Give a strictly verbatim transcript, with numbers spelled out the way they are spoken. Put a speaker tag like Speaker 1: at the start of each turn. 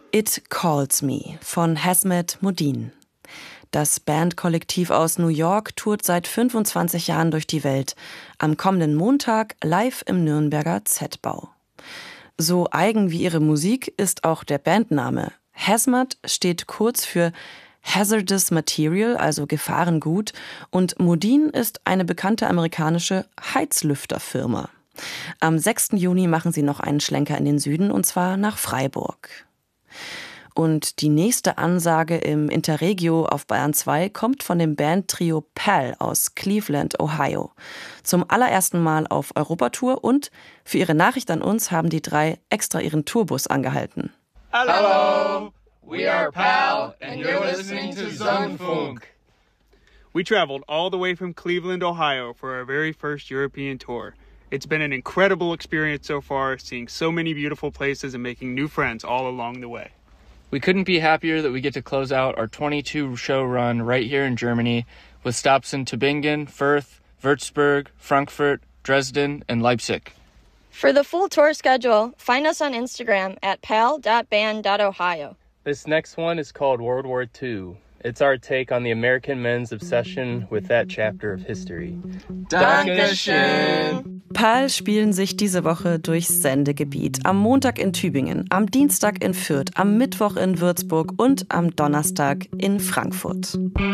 Speaker 1: It Calls Me von Hazmat Modine. Das Bandkollektiv aus New York tourt seit fünfundzwanzig Jahren durch die Welt. Am kommenden Montag live im Nürnberger Z-Bau. So eigen wie ihre Musik ist auch der Bandname. Hazmat steht kurz für Hazardous Material, also Gefahrengut, und Modine ist eine bekannte amerikanische Heizlüfterfirma. Am sechsten Juni machen sie noch einen Schlenker in den Süden, und zwar nach Freiburg. Und die nächste Ansage im Interregio auf Bayern zwei kommt von dem Bandtrio Pal aus Cleveland, Ohio. Zum allerersten Mal auf Europatour, und für ihre Nachricht an uns haben die drei extra ihren Tourbus angehalten.
Speaker 2: Hello, we are Pal and you're listening to Zonefunk.
Speaker 3: We traveled all the way from Cleveland, Ohio for our very first European tour. It's been an incredible experience so far, seeing so many beautiful places and making new friends all along the way.
Speaker 4: We couldn't be happier that we get to close out our twenty-two show run right here in Germany with stops in Tübingen, Fürth, Würzburg, Frankfurt, Dresden, and Leipzig.
Speaker 5: For the full tour schedule, find us on Instagram at pal dot band dot ohio.
Speaker 6: This next one is called World War Two. It's our take on the American men's obsession with that chapter of history.
Speaker 2: Dankeschön!
Speaker 1: Pal spielen sich diese Woche durchs Sendegebiet. Am Montag in Tübingen, am Dienstag in Fürth, am Mittwoch in Würzburg und am Donnerstag in Frankfurt.